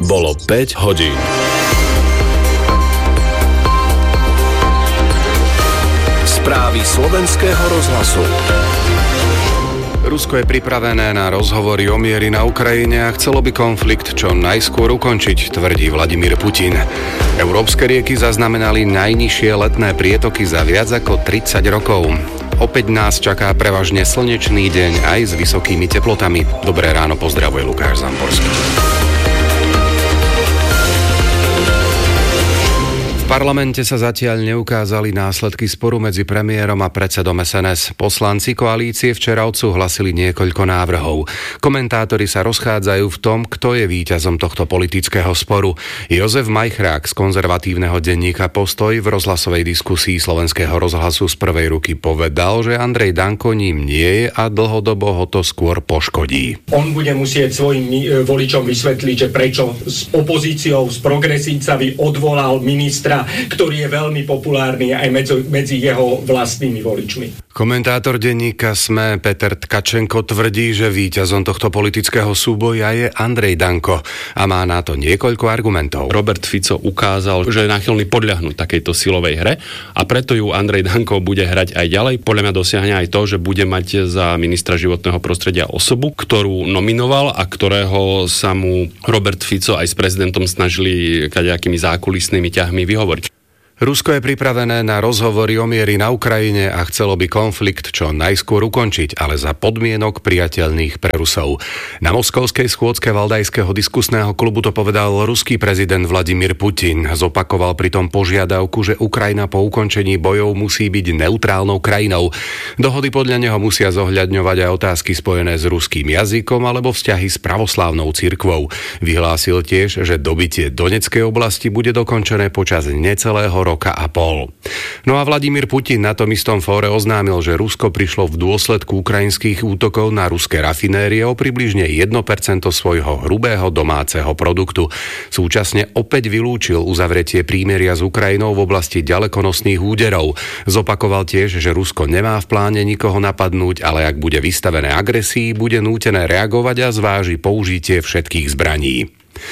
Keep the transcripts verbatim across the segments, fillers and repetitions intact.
Bolo päť hodín. Správy slovenského rozhlasu. Rusko je pripravené na rozhovory o mieri na Ukrajine a chcelo by konflikt čo najskôr ukončiť, tvrdí Vladimír Putin. Európske rieky zaznamenali najnižšie letné prietoky za viac ako tridsať rokov. Opäť nás čaká prevažne slnečný deň aj s vysokými teplotami. Dobré ráno, pozdravuje Lukáš Zamborský. V parlamente sa zatiaľ neukázali následky sporu medzi premiérom a predsedom es en es. Poslanci koalície včera odsúhlasili niekoľko návrhov. Komentátori sa rozchádzajú v tom, kto je víťazom tohto politického sporu. Jozef Majchrák z konzervatívneho denníka Postoj v rozhlasovej diskusii Slovenského rozhlasu z prvej ruky povedal, že Andrej Danko ním nie je a dlhodobo ho to skôr poškodí. On bude musieť svojim voličom vysvetliť, že prečo s opozíciou, s progresívcami odvolal ministra, ktorý je veľmi populárny aj medzi, medzi jeho vlastnými voličmi. Komentátor denníka SME Peter Tkačenko tvrdí, že víťazom tohto politického súboja je Andrej Danko a má na to niekoľko argumentov. Robert Fico ukázal, že je náchylný podľahnúť takejto silovej hre a preto ju Andrej Danko bude hrať aj ďalej. Podľa mňa dosiahne aj to, že bude mať za ministra životného prostredia osobu, ktorú nominoval a ktorého sa mu Robert Fico aj s prezidentom snažili kadejakými zákulisnými ťahmi vyhovoriť. Rusko je pripravené na rozhovory o mieri na Ukrajine a chcelo by konflikt čo najskôr ukončiť, ale za podmienok priateľných pre Rusov. Na moskovskej schôdzke Valdajského diskusného klubu to povedal ruský prezident Vladimír Putin. Zopakoval pritom požiadavku, že Ukrajina po ukončení bojov musí byť neutrálnou krajinou. Dohody podľa neho musia zohľadňovať aj otázky spojené s ruským jazykom alebo vzťahy s pravoslávnou cirkvou. Vyhlásil tiež, že dobitie Donetskej oblasti bude dokončené počas necelého roka a pol. No a Vladimír Putin na tom istom fóre oznámil, že Rusko prišlo v dôsledku ukrajinských útokov na ruské rafinérie o približne jedno percento svojho hrubého domáceho produktu. Súčasne opäť vylúčil uzavretie prímeria s Ukrajinou v oblasti ďalekonosných úderov. Zopakoval tiež, že Rusko nemá v pláne nikoho napadnúť, ale ak bude vystavené agresii, bude nútené reagovať a zváži použitie všetkých zbraní.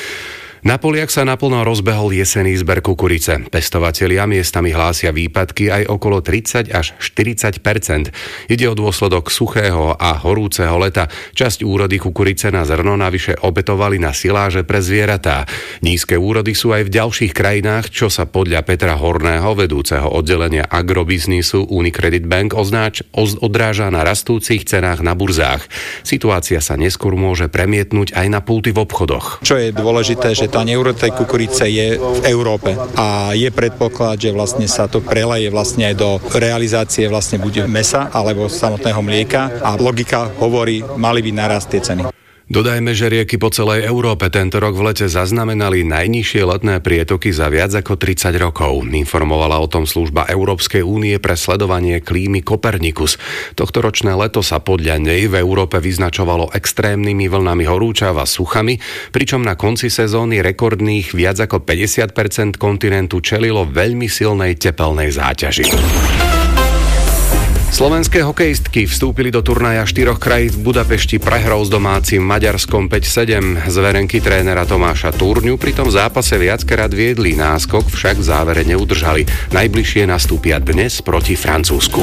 Na poliach sa naplno rozbehol jesenný zber kukurice. Pestovatelia miestami hlásia výpadky aj okolo tridsať až štyridsať percent. Ide o dôsledok suchého a horúceho leta. Časť úrody kukurice na zrno navyše obetovali na siláže pre zvieratá. Nízke úrody sú aj v ďalších krajinách, čo sa podľa Petra Horného, vedúceho oddelenia agrobiznisu Unicredit Bank, oznáč, odráža na rastúcich cenách na burzách. Situácia sa neskôr môže premietnúť aj na pulty v obchodoch. Čo je dôležité, že tá neurodnej kukurice je v Európe a je predpoklad, že vlastne sa to preleje vlastne aj do realizácie vlastne buď mesa alebo samotného mlieka a logika hovorí, mali by narast tie ceny. Dodajme, že rieky po celej Európe tento rok v lete zaznamenali najnižšie letné prietoky za viac ako tridsať rokov. Informovala o tom služba Európskej únie pre sledovanie klímy Copernicus. Tohtoročné leto sa podľa nej v Európe vyznačovalo extrémnymi vlnami horúčav a suchami, pričom na konci sezóny rekordných viac ako päťdesiat percent kontinentu čelilo veľmi silnej tepelnej záťaži. Slovenské hokejistky vstúpili do turnaja štyroch krajín v Budapešti prehrou s domácim Maďarskom päť sedem. Zverenky trénera Tomáša Túrňu pri tom zápase viackrát viedli, náskok však v závere neudržali. Najbližšie nastúpia dnes proti Francúzsku.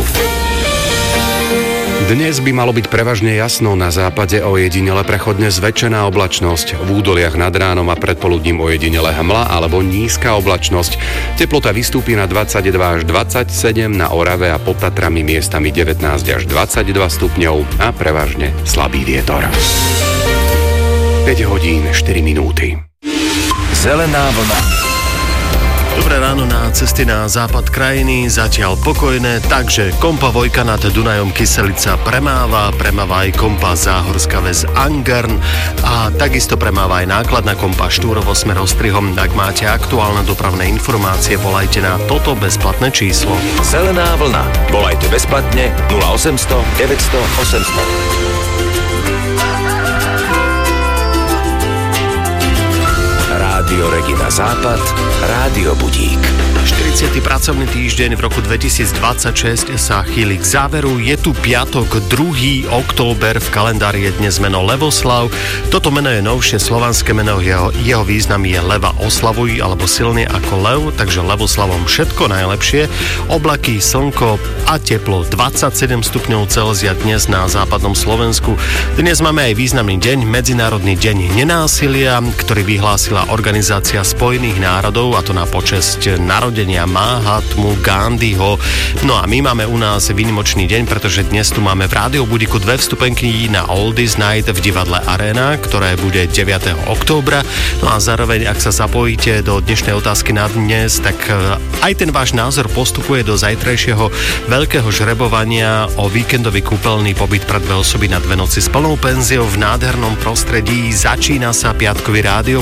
Dnes by malo byť prevažne jasno, na západe ojedinele prechodne zväčšená oblačnosť, v údoliach nad ránom a predpoludním ojedinele hmla alebo nízka oblačnosť. Teplota vystúpi na dvadsaťdva až dvadsaťsedem, na Orave a pod Tatrami miestami devätnásť až dvadsaťdva stupňov a prevažne slabý vietor. päť hodín štyri minúty. Zelená vlna. Dobré ráno, na cesty na západ krajiny, zatiaľ pokojné, takže kompa Vojka nad Dunajom Kyselica premáva, premáva aj kompa Záhorská väz Angern a takisto premáva aj nákladná kompa Štúrovo smer Ostrihom. Ak máte aktuálne dopravné informácie, volajte na toto bezplatné číslo. Zelená vlna. Volajte bezplatne nula osemsto deväťsto osemsto. Rádio Regina Západ, Rádio Budík. štyridsiaty pracovný týždeň v roku dvetisícdvadsaťšesť sa chýli k záveru. Je tu piatok, druhý október, v kalendári je dnes meno Levoslav. Toto meno je novšie slovanské meno, jeho, jeho význam je leva oslavuj alebo silný ako lev, takže Levoslavom všetko najlepšie. Oblaky, slnko a teplo dvadsaťsedem stupňov Celzia dnes na západnom Slovensku. Dnes máme aj významný deň, Medzinárodný deň nenásilia, ktorý vyhlásila Organizácia spojených národov, a to na počesť narodenia Mahatmu Gandhiho. No a my máme u nás výnimočný deň, pretože dnes tu máme v Rádiu Budíku dve vstupenky na Oldies Night v divadle Arena, ktoré bude deviateho októbra. No a zároveň, ak sa zapojíte do dnešnej otázky na dnes, tak aj ten váš názor postupuje do zajtrajšieho veľkého žrebovania o víkendový kúpeľný pobyt pre dve osoby na dve noci s plnou penziou v nádhernom prostredí. Začína sa piatkový Rádio